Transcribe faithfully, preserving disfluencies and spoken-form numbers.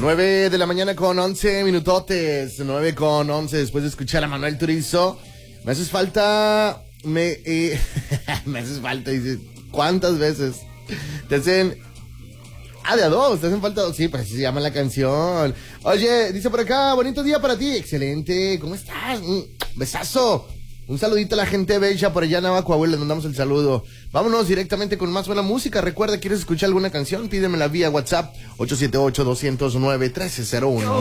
nueve de la mañana con once minutotes. nueve con once después de escuchar a Manuel Turizo. Me haces falta... Me, eh, me haces falta, dices, ¿cuántas veces? Te hacen... Ah, de a dos, te hacen falta... Sí, pues así se llama la canción. Oye, dice por acá, bonito día para ti. Excelente, ¿cómo estás? Un besazo. Un saludito a la gente bella por allá en Nava, Coahuila, les mandamos el saludo. Vámonos directamente con más buena música. Recuerda, ¿quieres escuchar alguna canción? Pídemela vía WhatsApp ocho siete ocho, dos cero nueve, uno tres cero uno.